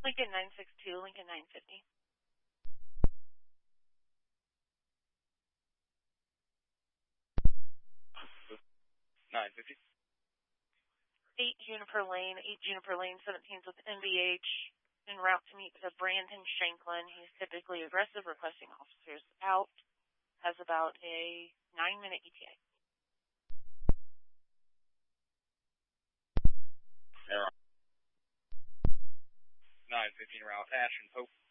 Lincoln 962, Lincoln 950. 950. 8 Juniper Lane, 17th with NVH, en route to meet with Brandon Shanklin. He's typically aggressive, requesting officers out. Has about a 9-minute ETA. Error. 915 route, Ash and Hope.